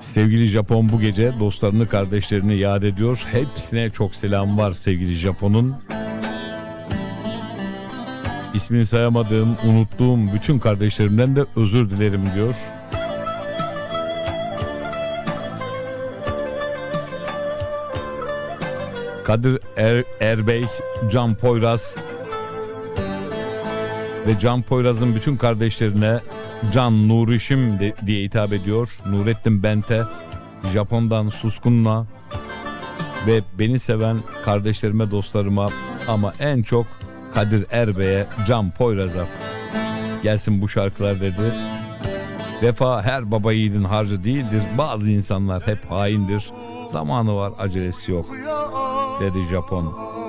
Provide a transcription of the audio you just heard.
Sevgili Japon bu gece dostlarını, kardeşlerini yad ediyor. Hepsine çok selam var sevgili Japon'un. İsmini sayamadığım, unuttuğum bütün kardeşlerimden de özür dilerim diyor. Kadir Erbey, Can Poyraz ve Can Poyraz'ın bütün kardeşlerine Can Nurişim diye hitap ediyor. Nurettin Bente, Japon'dan Suskun'la ve beni seven kardeşlerime, dostlarıma ama en çok Kadir Erbey'e, Can Poyraz'a gelsin bu şarkılar dedi. Vefa her baba yiğidin harcı değildir. Bazı insanlar hep haindir. Zamanı var, acelesi yok dedi Japon.